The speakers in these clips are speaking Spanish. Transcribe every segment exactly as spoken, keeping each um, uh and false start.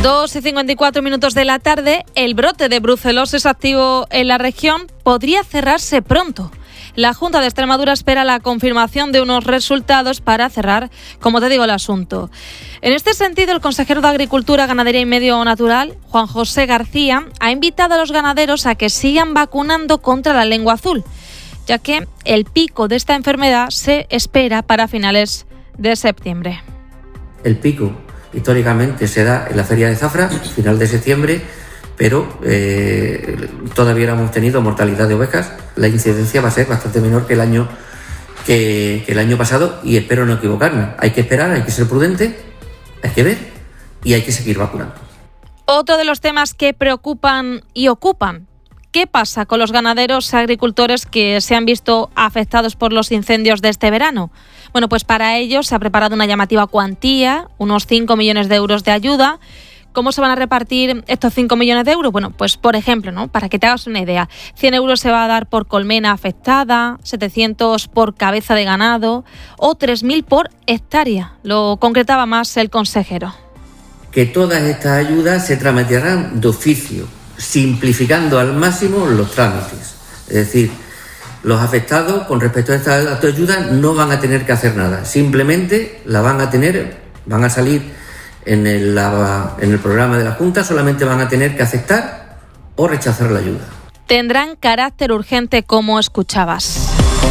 dos y cincuenta y cuatro minutos de la tarde, el brote de brucelosis activo en la región podría cerrarse pronto. La Junta de Extremadura espera la confirmación de unos resultados para cerrar, como te digo, el asunto. En este sentido, el consejero de Agricultura, Ganadería y Medio Natural, Juan José García, ha invitado a los ganaderos a que sigan vacunando contra la lengua azul, ya que el pico de esta enfermedad se espera para finales de septiembre. El pico históricamente se da en la feria de Zafra, final de septiembre, pero eh, todavía no hemos tenido mortalidad de ovejas. La incidencia va a ser bastante menor que el año que, que el año pasado, y espero no equivocarme. Hay que esperar, hay que ser prudente, hay que ver y hay que seguir vacunando. Otro de los temas que preocupan y ocupan: ¿qué pasa con los ganaderos y agricultores que se han visto afectados por los incendios de este verano? Bueno, pues para ellos se ha preparado una llamativa cuantía, unos cinco millones de euros de ayuda. ¿Cómo se van a repartir estos cinco millones de euros? Bueno, pues por ejemplo, ¿no? Para que te hagas una idea, cien euros se va a dar por colmena afectada, setecientos por cabeza de ganado o tres mil por hectárea. Lo concretaba más el consejero. Que todas estas ayudas se tramitarán de oficio, simplificando al máximo los trámites. Es decir, los afectados con respecto a esta ayuda no van a tener que hacer nada, simplemente la van a tener, van a salir en el, la, en el programa de la Junta, solamente van a tener que aceptar o rechazar la ayuda. Tendrán carácter urgente, como escuchabas.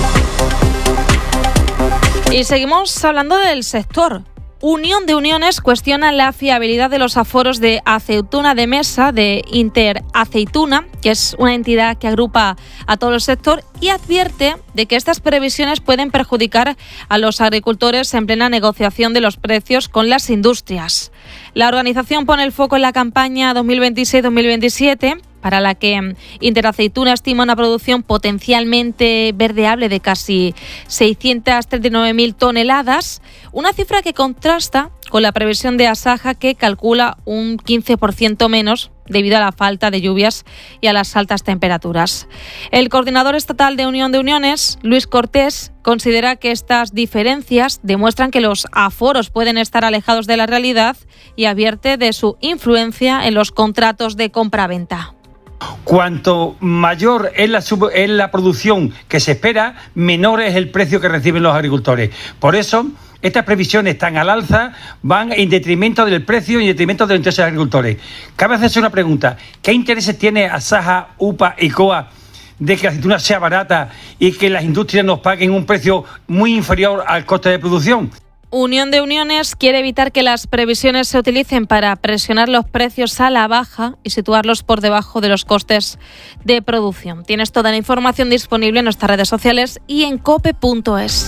Y seguimos hablando del sector. Unión de Uniones cuestiona la fiabilidad de los aforos de aceituna de mesa de Interaceituna, que es una entidad que agrupa a todo el sector, y advierte de que estas previsiones pueden perjudicar a los agricultores en plena negociación de los precios con las industrias. La organización pone el foco en la campaña dos mil veintiséis dos mil veintisiete, para la que Interaceituna estima una producción potencialmente verdeable de casi seiscientas treinta y nueve mil toneladas, una cifra que contrasta con la previsión de Asaja, que calcula un quince por ciento menos debido a la falta de lluvias y a las altas temperaturas. El coordinador estatal de Unión de Uniones, Luis Cortés, considera que estas diferencias demuestran que los aforos pueden estar alejados de la realidad y advierte de su influencia en los contratos de compraventa. Cuanto mayor es la, sub, es la producción que se espera, menor es el precio que reciben los agricultores. Por eso, estas previsiones tan al alza van en detrimento del precio y en detrimento de los intereses de los agricultores. Cabe hacerse una pregunta: ¿qué intereses tiene Asaja, U P A y C O A de que la aceituna sea barata y que las industrias nos paguen un precio muy inferior al coste de producción? Unión de Uniones quiere evitar que las previsiones se utilicen para presionar los precios a la baja y situarlos por debajo de los costes de producción. Tienes toda la información disponible en nuestras redes sociales y en cope punto es.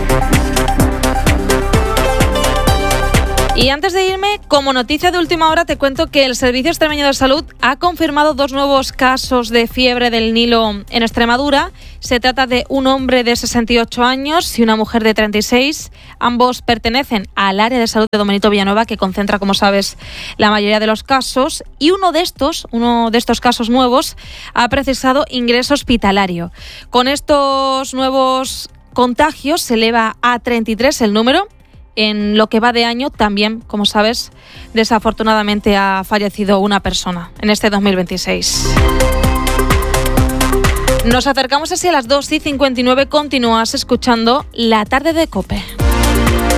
Y antes de irme, como noticia de última hora, te cuento que el Servicio Extremeño de Salud ha confirmado dos nuevos casos de fiebre del Nilo en Extremadura. Se trata de un hombre de sesenta y ocho años y una mujer de treinta y seis. Ambos pertenecen al área de salud de Don Benito Villanueva, que concentra, como sabes, la mayoría de los casos. Y uno de estos, uno de estos casos nuevos, ha precisado ingreso hospitalario. Con estos nuevos contagios se eleva a treinta y tres el número. En lo que va de año también, como sabes, desafortunadamente ha fallecido una persona en este dos mil veintiséis. Nos acercamos así a las dos y cincuenta y nueve. Continúas escuchando La Tarde de COPE.